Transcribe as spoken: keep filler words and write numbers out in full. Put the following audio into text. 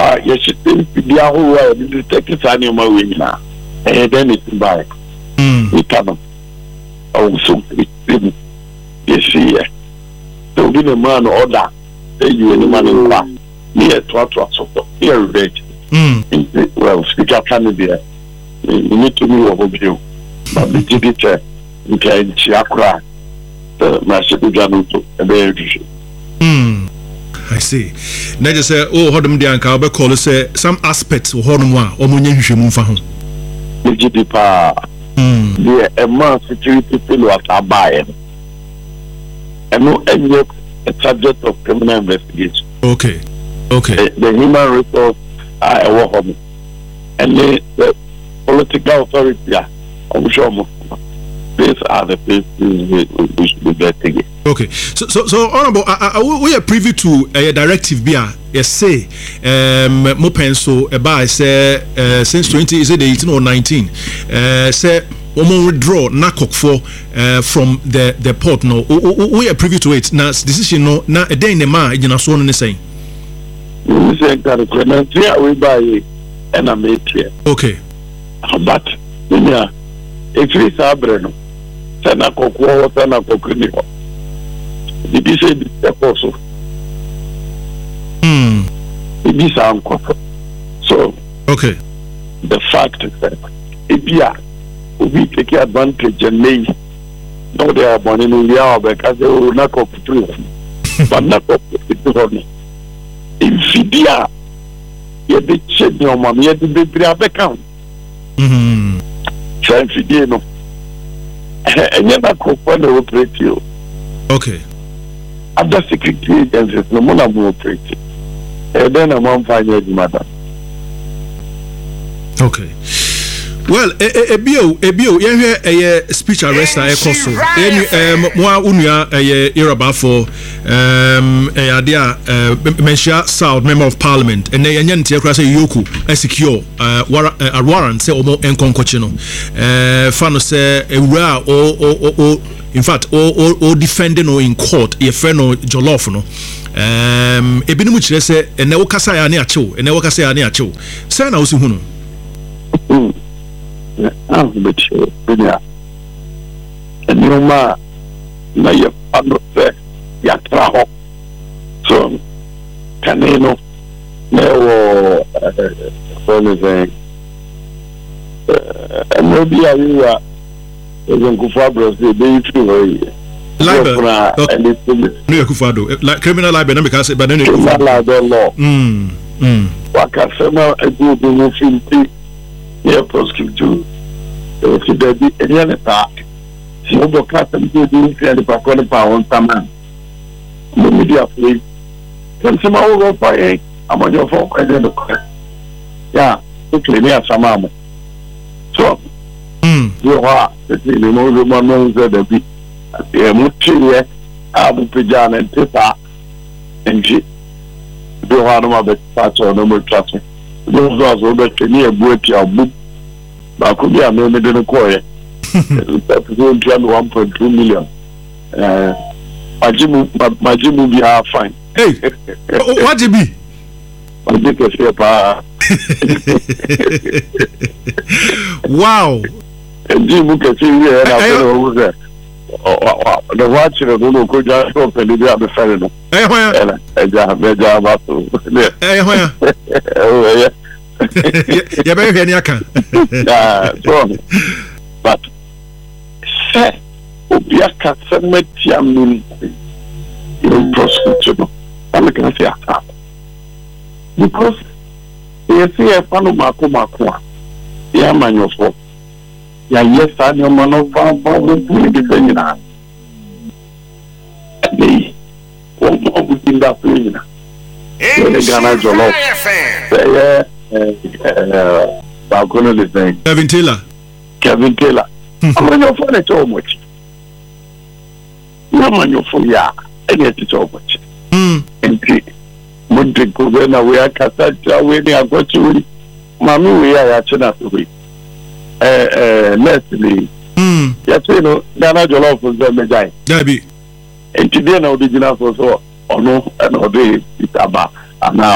Ah, yes, it is the whole detective animal winning. And then it's by we come also. Yes, yeah. So, be the man order. Say you any man in class. Near to our support. Here, rich. Well, speak up, Canada. You need to know what you. But the teacher, you can chiakra. The master Januto, a very. Hmm. I see. Na just say, oh, hodum dia nka obe call say some aspects of hodum wa omunye hwehwemu mfa ho. The G D pa. Hmm. The a man security fellow at Abaye. And no any a subject of criminal investigation. Okay. Okay. The, the human resource are a war home. And the, the political authority are I'm sure these are the places we, we should be getting it. Okay, so so so honorable, uh, uh, we are privy to a uh, directive. Bia, yes, say, um, mo pencil about say uh, since twenty is it eighteen or nineteen? Uh, say, we withdraw Nakok for uh, from the the port. No, we are privy to it. Now, decision no. Now, a day in the ma, you know, so on the same. We say that here we buy and I make here. Okay, but yeah, if it's a brand, send a cocoa, send a cocoa. Did you say the apostle? Hmm. It is uncle. So, okay. The fact is that if you are, we take advantage and may no, they are born in India because they will not cope with but not cope with if you are, you be check your mom, you have to be account. Hmm. So, if you know, and you're not cope when they operate you. Okay. Other security agencies, no one will operate. And then a man find your matter. Okay. Well, a bio, a bio, yeah, a speech arrest, I also. Any, um, more unia, a Yoruba for, um, a idea, uh, Mensha South, member of parliament, and they and Tiakrasa Yoku, a secure, uh, a warrant, say, or more enconcochino. Uh, Fano say, a rare or, or, or, in fact, or, or, or defending or in court, a friend or Jollof, no. Um, a bit much, say, and no Casaya near Cho, and no Casaya near Cho. Say, now, Suhuno. I'm with you, yeah. And you ma, na your father say, ya traho. So, can you know, no, anything, and maybe I you are, even Kufabros, the day through. Libel, no Kufado, like criminal libel, because but then criminal libel law. Hmm. Hmm. What can someone do to move in? Yeah, prosecute. If you did any other part, she will cut them to do the Pacona power on some man. The media please. Can some over fire? I'm on your phone. I didn't know. Yeah, quickly, near some armor. So, you are the most of one knows that the bit at the Muchi, Abu Pijan and Tipa and she do one of the parts or number trust. Those are over to near Butch or book. But could be a man in a coin. That's going to one point two million. Uh, my Jim, my Jim will be half fine. Hey, what you be? My dick is here, pa. Wow. And Jim can see here, and I don't know who's there. The watcher of the could just open the other side. Hey, where? And I have a job up to. Hey, where? Oh, yeah. You better hear Yaka. But, say, Obiaka Semet Yamin, you prosecute. I'm going to say, because you see a Panama Kumakua, Yaman your fault. Ya yes, I know man of found with me defending her. And they won't know within that plane. The Ghana Jollof. Say, uh, Balcony the thing. Kevin Taylor. Kevin Taylor. I'm on your phone at all much. I'm on your phone, yeah. I get it all much. Hmm. And Monte Covena, we are Casata, we are got you. Mammy, we are actually not to wait. Uh, uh, Leslie. Hmm. Yes, you know, Ghana Jollof was the Majai. Debbie. And today, no, original for so, or no, and obey it about. And now,